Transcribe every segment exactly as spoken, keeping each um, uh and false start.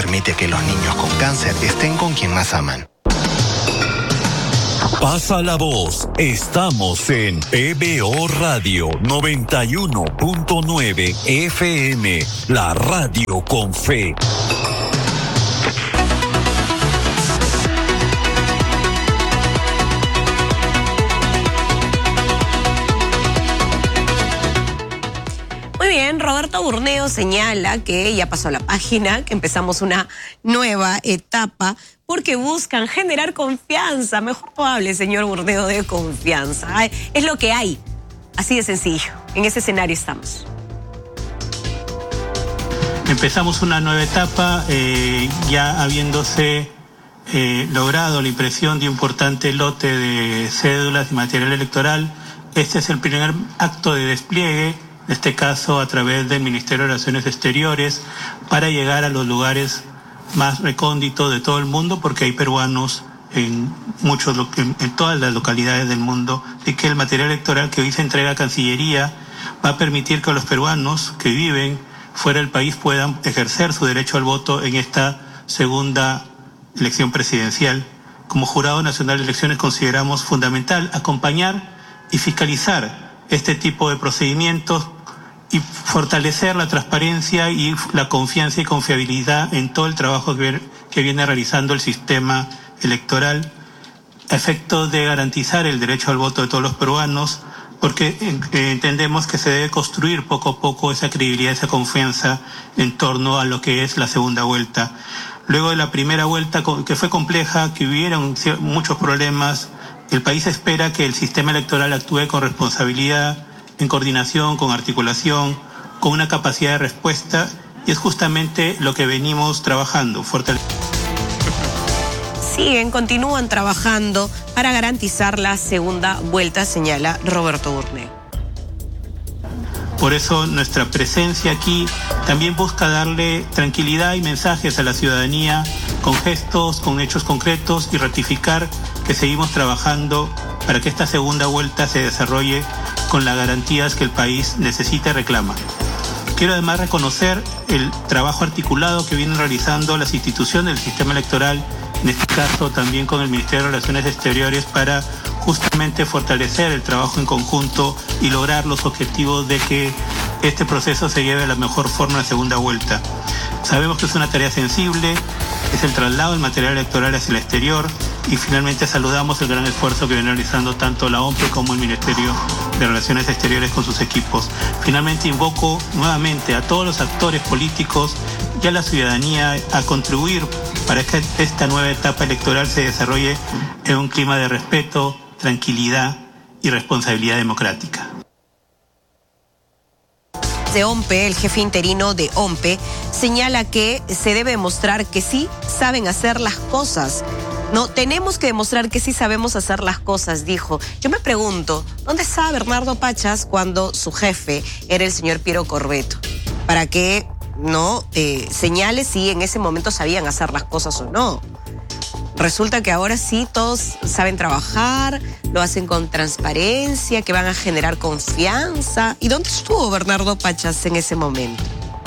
permite que los niños con cáncer estén con quien más aman. Pasa la voz. Estamos en P B O Radio noventa y uno punto nueve F M, la radio con fe. Muy bien, Roberto Burneo señala que ya pasó la página, que empezamos una nueva etapa, porque buscan generar confianza. Mejor no hable, señor Burneo, de confianza. Es lo que hay, así de sencillo. En ese escenario estamos. Empezamos una nueva etapa, eh, ya habiéndose eh, logrado la impresión de un importante lote de cédulas y material electoral. Este es el primer acto de despliegue, en este caso a través del Ministerio de Relaciones Exteriores, para llegar a los lugares más recónditos de todo el mundo, porque hay peruanos en muchos en, en todas las localidades del mundo, y que el material electoral que hoy se entrega a Cancillería va a permitir que los peruanos que viven fuera del país puedan ejercer su derecho al voto en esta segunda elección presidencial. Como Jurado Nacional de Elecciones consideramos fundamental acompañar y fiscalizar este tipo de procedimientos y fortalecer la transparencia y la confianza y confiabilidad en todo el trabajo que, que viene realizando el sistema electoral, a efecto de garantizar el derecho al voto de todos los peruanos, porque eh, entendemos que se debe construir poco a poco esa credibilidad, esa confianza en torno a lo que es la segunda vuelta. Luego de la primera vuelta, que fue compleja, que hubieron muchos problemas, el país espera que el sistema electoral actúe con responsabilidad, en coordinación, con articulación, con una capacidad de respuesta, y es justamente lo que venimos trabajando. Fortale- Siguen, continúan trabajando para garantizar la segunda vuelta, señala Roberto Burneo. Por eso nuestra presencia aquí también busca darle tranquilidad y mensajes a la ciudadanía con gestos, con hechos concretos, y ratificar que seguimos trabajando para que esta segunda vuelta se desarrolle con las garantías que el país necesita y reclama. Quiero además reconocer el trabajo articulado que vienen realizando las instituciones del sistema electoral, en este caso también con el Ministerio de Relaciones Exteriores, para justamente fortalecer el trabajo en conjunto y lograr los objetivos de que este proceso se lleve a la mejor forma en la segunda vuelta. Sabemos que es una tarea sensible, es el traslado del material electoral hacia el exterior, y finalmente saludamos el gran esfuerzo que viene realizando tanto la O M P E como el Ministerio de Relaciones Exteriores con sus equipos. Finalmente invoco nuevamente a todos los actores políticos y a la ciudadanía a contribuir para que esta nueva etapa electoral se desarrolle en un clima de respeto, tranquilidad y responsabilidad democrática. De O M P E, el jefe interino de O M P E, señala que se debe demostrar que sí saben hacer las cosas. No, tenemos que demostrar que sí sabemos hacer las cosas, dijo. Yo me pregunto, ¿dónde estaba Bernardo Pachas cuando su jefe era el señor Piero Corbeto? Para que no eh, señale si en ese momento sabían hacer las cosas o no. Resulta que ahora sí todos saben trabajar, lo hacen con transparencia, que van a generar confianza. ¿Y dónde estuvo Bernardo Pachas en ese momento?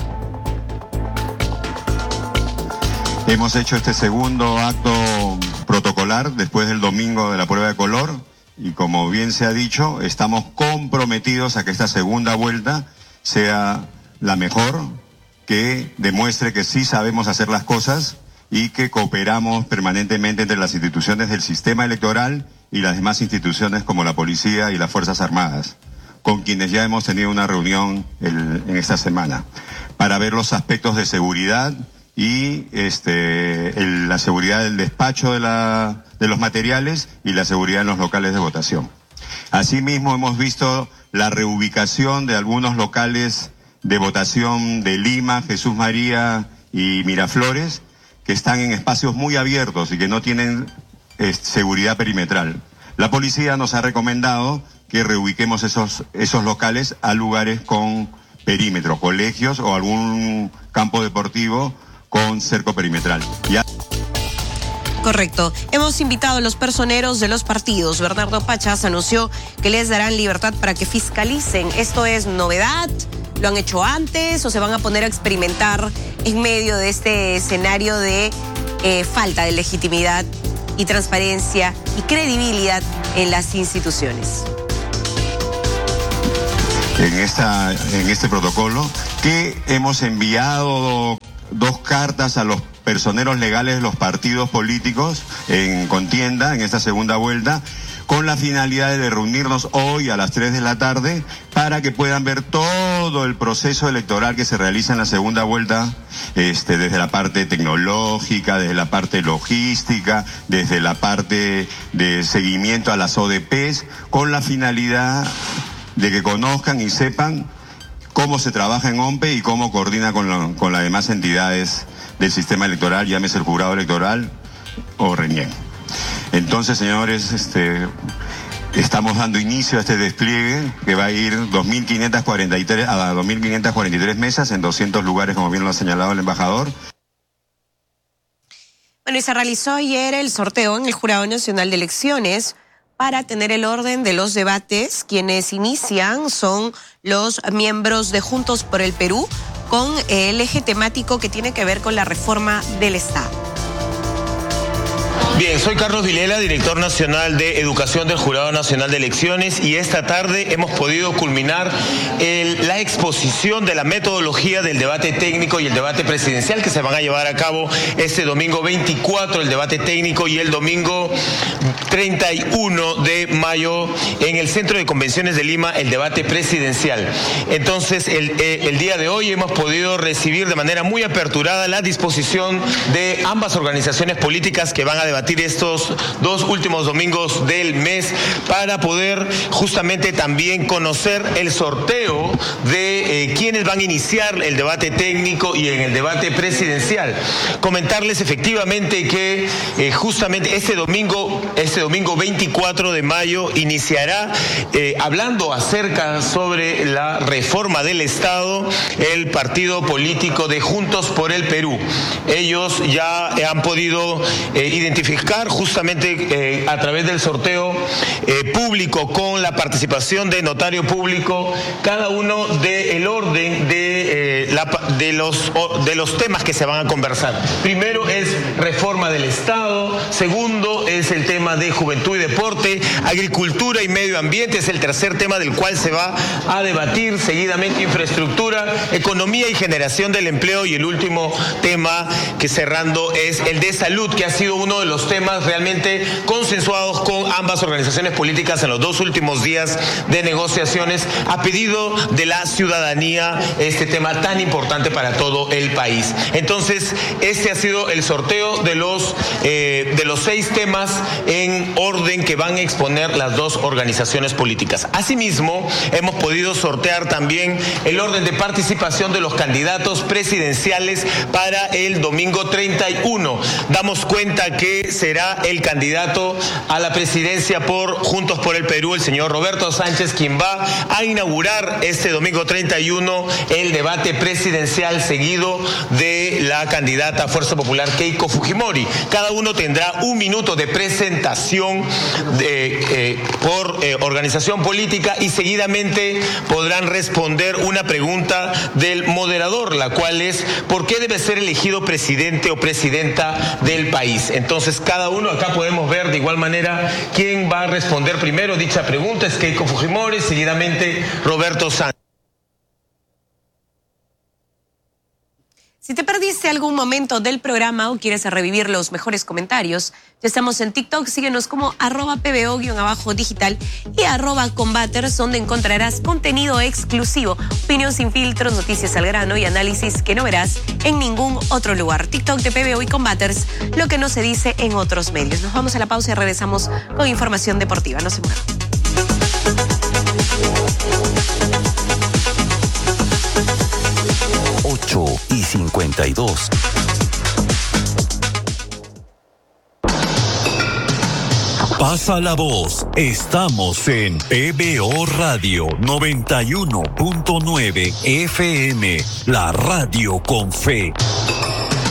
Hemos hecho este segundo acto protocolar después del domingo de la prueba de color, y como bien se ha dicho, estamos comprometidos a que esta segunda vuelta sea la mejor, que demuestre que sí sabemos hacer las cosas y que cooperamos permanentemente entre las instituciones del sistema electoral y las demás instituciones como la policía y las Fuerzas Armadas, con quienes ya hemos tenido una reunión el, en esta semana, para ver los aspectos de seguridad y este, el, la seguridad del despacho de, la, de los materiales y la seguridad en los locales de votación. Asimismo, hemos visto la reubicación de algunos locales de votación de Lima, Jesús María y Miraflores, que están en espacios muy abiertos y que no tienen eh, seguridad perimetral. La policía nos ha recomendado que reubiquemos esos, esos locales a lugares con perímetro, colegios o algún campo deportivo con cerco perimetral. Ya. Correcto. Hemos invitado a los personeros de los partidos. Bernardo Pachas anunció que les darán libertad para que fiscalicen. ¿Esto es novedad? ¿Lo han hecho antes o se van a poner a experimentar en medio de este escenario de eh, falta de legitimidad y transparencia y credibilidad en las instituciones. En, esta, en este protocolo que hemos enviado dos cartas a los personeros legales de los partidos políticos en contienda en esta segunda vuelta, con la finalidad de reunirnos hoy a las tres de la tarde para que puedan ver todo el proceso electoral que se realiza en la segunda vuelta, este, desde la parte tecnológica, desde la parte logística, desde la parte de seguimiento a las O D Pes, con la finalidad de que conozcan y sepan cómo se trabaja en OMPE y cómo coordina con, lo, con las demás entidades del sistema electoral, llámese el jurado electoral o RENIEC. Entonces, señores, este, estamos dando inicio a este despliegue que va a ir dos mil quinientas cuarenta y tres, a dos mil quinientas cuarenta y tres mesas en doscientos lugares, como bien lo ha señalado el embajador. Bueno, y se realizó ayer el sorteo en el Jurado Nacional de Elecciones para tener el orden de los debates. Quienes inician son los miembros de Juntos por el Perú, con el eje temático que tiene que ver con la reforma del Estado. Bien, soy Carlos Vilela, director nacional de Educación del Jurado Nacional de Elecciones, y esta tarde hemos podido culminar el, la exposición de la metodología del debate técnico y el debate presidencial que se van a llevar a cabo este domingo veinticuatro, el debate técnico, y el domingo treinta y uno de mayo en el Centro de Convenciones de Lima, el debate presidencial. Entonces, el, el día de hoy hemos podido recibir de manera muy aperturada la disposición de ambas organizaciones políticas que van a debatir estos dos últimos domingos del mes, para poder justamente también conocer el sorteo de eh, quienes van a iniciar el debate técnico y en el debate presidencial. Comentarles efectivamente que eh, justamente este domingo, este domingo veinticuatro de mayo iniciará eh, hablando acerca sobre la reforma del Estado el partido político de Juntos por el Perú. Ellos ya han podido eh, identificar justamente eh, a través del sorteo eh, público, con la participación de notario público, cada uno del orden de, eh, la, de, los, de los temas que se van a conversar. Primero es reforma del Estado, segundo es el tema de juventud y deporte, agricultura y medio ambiente es el tercer tema del cual se va a debatir, seguidamente infraestructura, economía y generación del empleo, y el último tema que cerrando es el de salud, que ha sido uno de los temas realmente consensuados con ambas organizaciones políticas en los dos últimos días de negociaciones, a pedido de la ciudadanía, este tema tan importante para todo el país. Entonces, este ha sido el sorteo de los, eh, de los seis temas en orden que van a exponer las dos organizaciones políticas. Asimismo, hemos podido sortear también el orden de participación de los candidatos presidenciales para el domingo treinta y uno. Damos cuenta que será el candidato a la presidencia por Juntos por el Perú, el señor Roberto Sánchez, quien va a inaugurar este domingo treinta y uno el debate presidencial, seguido de la candidata Fuerza Popular Keiko Fujimori. Cada uno tendrá un minuto de presentación de, eh, por eh, organización política, y seguidamente podrán responder una pregunta del moderador, la cual es: ¿por qué debe ser elegido presidente o presidenta del país? Entonces, cada uno, acá podemos ver de igual manera quién va a responder primero dicha pregunta. Es Keiko Fujimori, seguidamente Roberto Sánchez. Si te perdiste algún momento del programa o quieres revivir los mejores comentarios, ya estamos en TikTok, síguenos como arroba pbo-digital y arroba combaters, donde encontrarás contenido exclusivo, opinión sin filtros, noticias al grano y análisis que no verás en ningún otro lugar. TikTok de P B O y Combaters, lo que no se dice en otros medios. Nos vamos a la pausa y regresamos con información deportiva. No se muevan. ocho y cincuenta y dos. Pasa la voz. Estamos en P B O Radio noventa y uno punto nueve F M, la radio con fe.